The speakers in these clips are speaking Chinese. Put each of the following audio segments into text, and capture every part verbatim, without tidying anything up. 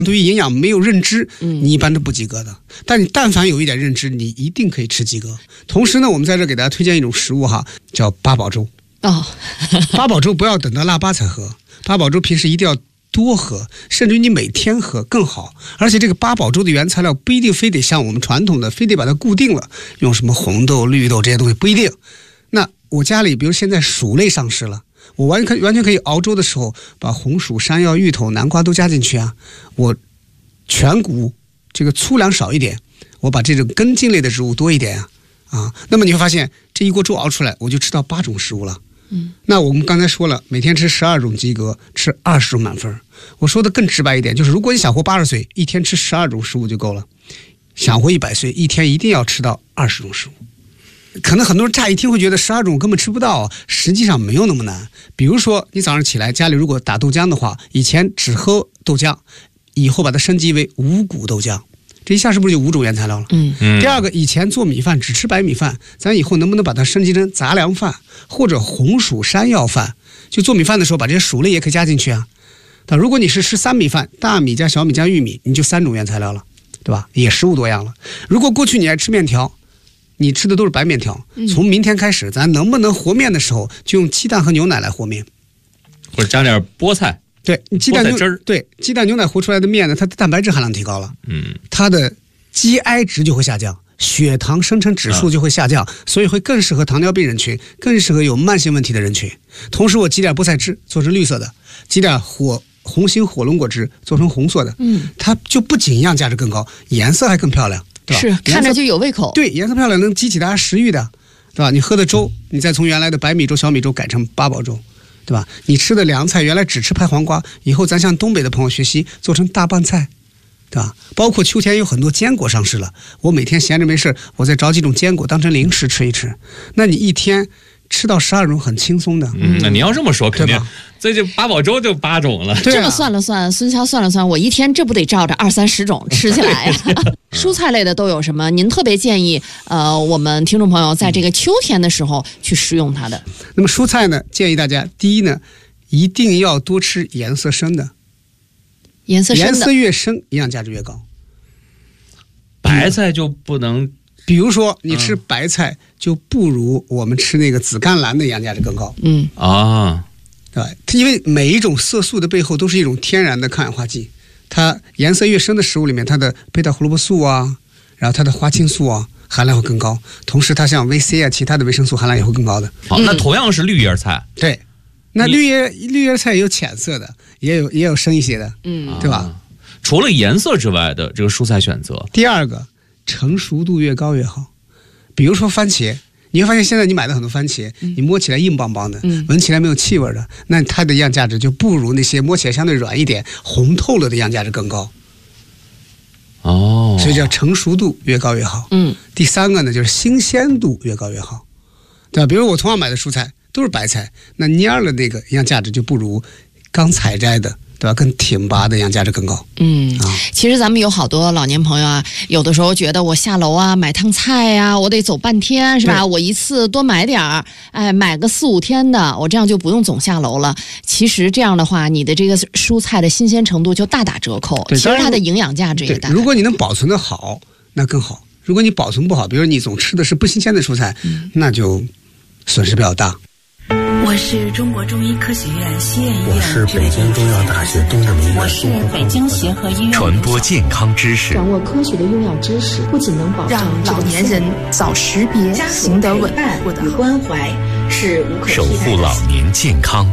对于营养没有认知，你一般都不及格的。但你但凡有一点认知，你一定可以吃及格。同时呢，我们在这给大家推荐一种食物哈，叫八宝粥。 哦， 八宝粥不要等到腊八才喝，八宝粥平时一定要多喝，甚至于你每天喝更好。而且这个八宝粥的原材料不一定非得像我们传统的，非得把它固定了，用什么红豆、绿豆这些东西不一定。那我家里比如现在薯类上市了，我完全完全可以熬粥的时候把红薯、山药、芋头、南瓜都加进去啊。我全谷这个粗粮少一点，我把这种根茎类的植物多一点啊啊。那么你会发现这一锅粥熬出来，我就吃到八种食物了。嗯，那我们刚才说了，每天吃十二种及格，吃二十种满分。我说的更直白一点，就是如果你想活八十岁，一天吃十二种食物就够了；想活一百岁，一天一定要吃到二十种食物。可能很多人乍一听会觉得十二种根本吃不到，实际上没有那么难。比如说你早上起来家里如果打豆浆的话，以前只喝豆浆，以后把它升级为五谷豆浆，这一下是不是就五种原材料了？嗯嗯。第二个，以前做米饭只吃白米饭，咱以后能不能把它升级成杂粮饭或者红薯山药饭？就做米饭的时候把这些薯类也可以加进去啊。但如果你是吃三米饭，大米加小米加玉米，你就三种原材料了，对吧？也十五多样了。如果过去你爱吃面条，你吃的都是白面条，从明天开始咱能不能和面的时候就用鸡蛋和牛奶来和面， 或者加点菠菜。 对，鸡蛋牛汁儿，对，鸡蛋牛奶和出来的面呢，它的蛋白质含量提高了，嗯，它的 G I 值就会下降，血糖生成指数就会下降，嗯、所以会更适合糖尿病人群，更适合有慢性问题的人群。同时，我挤点菠菜汁做成绿色的，挤点火红心火龙果汁做成红色的，嗯，它就不仅营养价值更高，颜色还更漂亮，对吧？ 是，看着就有胃口。 对，颜色漂亮能激起大家食欲的，对吧？你喝的粥，你再从原来的白米粥、小米粥改成八宝粥。对吧？你吃的凉菜原来只吃拍黄瓜，以后咱向东北的朋友学习，做成大拌菜，对吧？包括秋天有很多坚果上市了，我每天闲着没事，我再找几种坚果当成零食吃一吃。那你一天吃到十二种很轻松的。 嗯，那你要这么说，肯定这就八宝粥就八种了。 这么算了算，孙潇算了算，我一天这不得照着二三十种吃起来呀？蔬菜类的都有什么？您特别建议呃我们听众朋友在这个秋天的时候去食用它的。 那么蔬菜呢，建议大家第一呢，一定要多吃颜色深的。 颜色深的， 颜色越深，营养价值越高。 白菜就不能， 比如说你吃白菜，就不如我们吃那个紫甘蓝的营养价值更高。 嗯啊， 对，因为每一种色素的背后都是一种天然的抗氧化剂。它颜色越深的食物里面，它的贝塔胡萝卜素啊，然后它的花青素啊含量会更高，同时它像 V C 啊，其他的维生素含量也会更高的。 好，那同样是绿叶菜， 对，那绿叶绿叶菜也有浅色的，也有也有深一些的，嗯，对吧？啊、 除了颜色之外的这个蔬菜选择， 第二个成熟度越高越好。比如说番茄，你会发现现在你买的很多番茄，嗯、你摸起来硬邦邦的，嗯、闻起来没有气味的，那它的营养价值就不如那些摸起来相对软一点、红透了的营养价值更高。 哦， 所以叫成熟度越高越好。嗯，第三个呢，就是新鲜度越高越好，对吧？比如我同样买的蔬菜都是白菜，那蔫了那个营养价值就不如刚采摘的，对吧？更挺拔的营养价值更高。 嗯，啊，其实咱们有好多老年朋友啊，有的时候觉得我下楼啊买趟菜呀、啊，我得走半天，是吧？我一次多买点儿，哎，买个四五天的，我这样就不用总下楼了。其实这样的话，你的这个蔬菜的新鲜程度就大打折扣，其实它的营养价值也大。 如果你能保存的好，那更好；如果你保存不好，比如你总吃的是不新鲜的蔬菜，嗯、那就损失比较大。 我是中国中医科学院西苑医院， 我是北京中药大学东正医院， 我是北京协和医院。 传播健康知识， 掌握科学的用药知识，不仅能保障让老年人早识别、行得稳、 获得关怀，是无可替代的。 守护老年健康。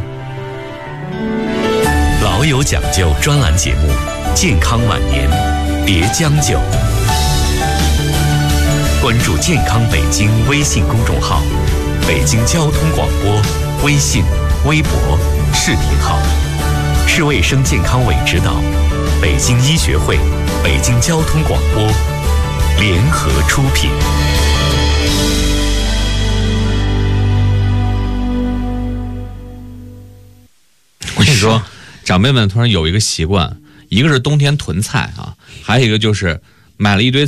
老有讲究专栏节目，健康晚年别将就。关注健康北京微信公众号，北京交通广播微信、微博、视频号，市卫生健康委指导，北京医学会、北京交通广播联合出品。 我跟你说，长辈们突然有一个习惯，一个是冬天囤菜啊，还有一个就是买了一堆菜，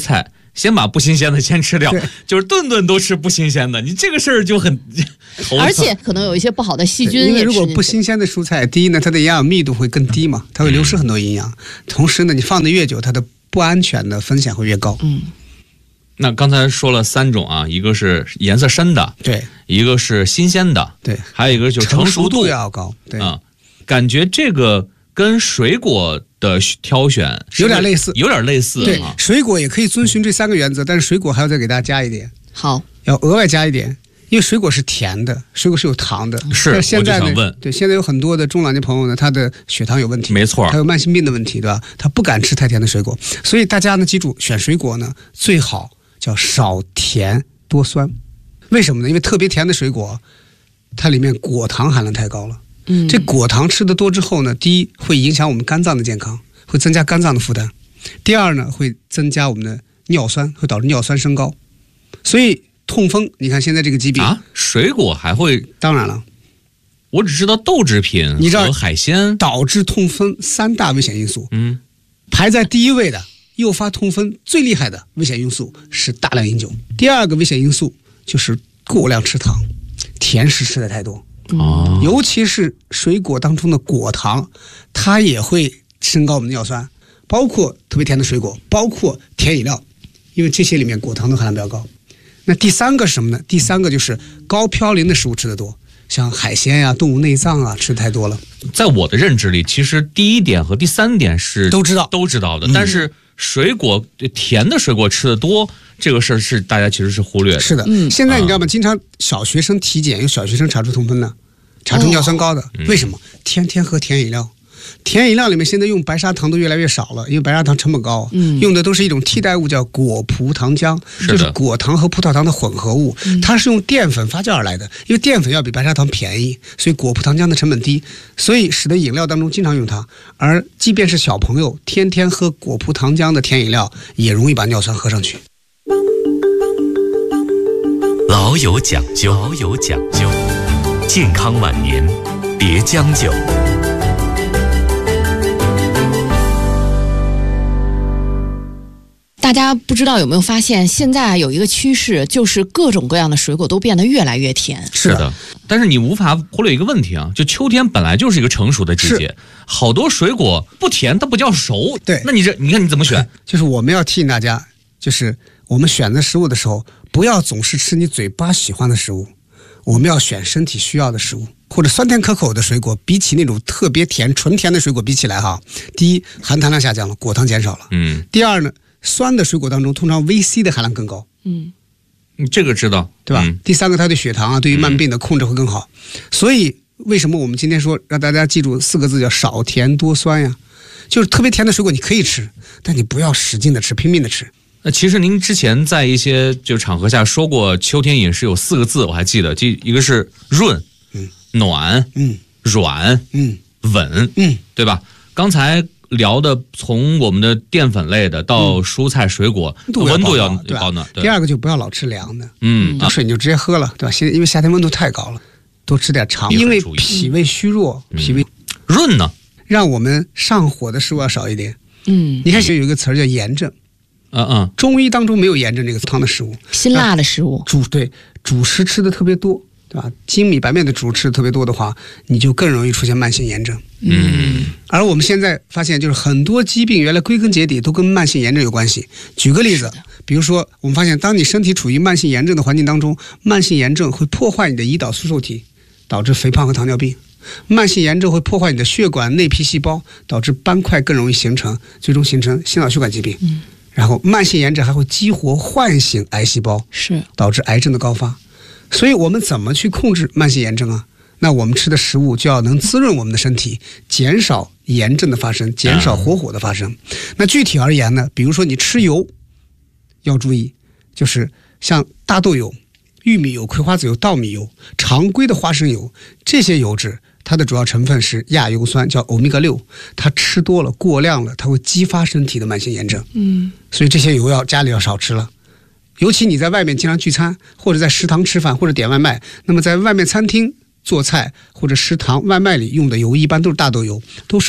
先把不新鲜的先吃掉，就是顿顿都吃不新鲜的，你这个事儿就很而且可能有一些不好的细菌， 因为如果不新鲜的蔬菜，第一呢，它的营养密度会更低嘛，它会流失很多营养。嗯、同时呢，你放的越久，它的不安全的风险会越高。 嗯。 那刚才说了三种啊，一个是颜色深的， 对； 一个是新鲜的， 对； 还有一个就是成熟度要高，对啊。感觉这个跟水果的挑选有点类似， 有点类似。 对，水果也可以遵循这三个原则，但是水果还要再给大家加一点， 好， 要额外加一点，因为水果是甜的，水果是有糖的。 是， 但是现在呢， 我就想问， 对，现在有很多的中老年朋友呢，他的血糖有问题， 没错， 他有慢性病的问题，对吧？他不敢吃太甜的水果，所以大家呢，记住选水果呢，最好叫少甜多酸。为什么呢？因为特别甜的水果，它里面果糖含量太高了。 嗯， 这果糖吃得多之后呢，第一会影响我们肝脏的健康，会增加肝脏的负担；第二呢，会增加我们的尿酸，会导致尿酸升高。所以痛风，你看现在这个疾病啊，水果还会？ 当然了， 我只知道豆制品和海鲜导致痛风三大危险因素。 嗯， 排在第一位的诱发痛风最厉害的危险因素是大量饮酒，第二个危险因素就是过量吃糖，甜食吃的太多。 哦， 尤其是水果当中的果糖，它也会升高我们的尿酸，包括特别甜的水果，包括甜饮料，因为这些里面果糖的含量比较高。那第三个是什么呢？第三个就是高嘌呤的食物吃得多，像海鲜呀、啊、动物内脏啊，吃太多了。 在我的认知里，其实第一点和第三点是都知道都知道的， 嗯、 但是水果甜的水果吃得多，这个事儿是大家其实是忽略的。 是的，嗯，现在你知道吗？经常小学生体检，有小学生查出痛风的，查出尿酸高的，哦、为什么？天天喝甜饮料，甜饮料里面现在用白砂糖都越来越少了，因为白砂糖成本高，嗯，用的都是一种替代物，叫果葡糖浆，就是果糖和葡萄糖的混合物，嗯、它是用淀粉发酵而来的，因为淀粉要比白砂糖便宜，所以果葡糖浆的成本低，所以使得饮料当中经常用它。而即便是小朋友天天喝果葡糖浆的甜饮料，也容易把尿酸喝上去。 老有讲究，老有讲究，健康晚年别将就。 大家不知道有没有发现，现在有一个趋势，就是各种各样的水果都变得越来越甜。 是的，但是你无法忽略一个问题啊，就秋天本来就是一个成熟的季节，好多水果不甜，它不叫熟。 对， 那你这你看你怎么选？ 就是我们要提醒大家，就是我们选择食物的时候，不要总是吃你嘴巴喜欢的食物，我们要选身体需要的食物。或者酸甜可口的水果，比起那种特别甜纯甜的水果比起来哈，第一含糖量下降了，果糖减少了。 嗯。第二呢，酸的水果当中通常 V C 的含量更高。 嗯。 这个知道， 对吧？ 嗯、 第三个，它对血糖啊，对于慢病的控制会更好。嗯、所以为什么我们今天说让大家记住四个字叫少甜多酸呀？就是特别甜的水果你可以吃，但你不要使劲的吃，拼命的吃。 那其实您之前在一些就场合下说过，秋天饮食有四个字，我还记得，这一个是润。 嗯， 暖， 嗯， 软， 嗯， 稳， 嗯， 对吧？刚才聊的从我们的淀粉类的到蔬菜水果， 嗯、 温度要保暖。 第二个就不要老吃凉的， 嗯， 啊、水你就直接喝了，对吧？现在因为夏天温度太高了，多吃点肠，因为脾胃虚弱， 嗯、 脾胃润呢， 让我们上火的食物要少一点。 嗯， 你看有一个词儿叫炎症。 嗯嗯， 中医当中没有炎症这个汤的食物， 辛辣的食物， 主对主食吃的特别多，对吧？精米白面的主食吃的特别多的话，你就更容易出现慢性炎症。 嗯， 而我们现在发现，就是很多疾病原来归根结底都跟慢性炎症有关系。举个例子，比如说，我们发现，当你身体处于慢性炎症的环境当中，慢性炎症会破坏你的胰岛素受体，导致肥胖和糖尿病。慢性炎症会破坏你的血管内皮细胞，导致斑块更容易形成，最终形成心脑血管疾病。 嗯。 然后慢性炎症还会激活唤醒癌细胞， 是导致癌症的高发。所以我们怎么去控制慢性炎症啊？那我们吃的食物就要能滋润我们的身体，减少炎症的发生，减少火火的发生。那具体而言呢，比如说你吃油要注意，就是像大豆油、玉米油、葵花籽油、稻米油、常规的花生油，这些油脂它的主要成分是亚油酸，叫欧米伽六，它吃多了过量了，它会激发身体的慢性炎症。 嗯， 所以这些油要家里要少吃了。尤其你在外面经常聚餐，或者在食堂吃饭，或者点外卖，那么在外面餐厅做菜或者食堂外卖里用的油一般都是大豆油，都是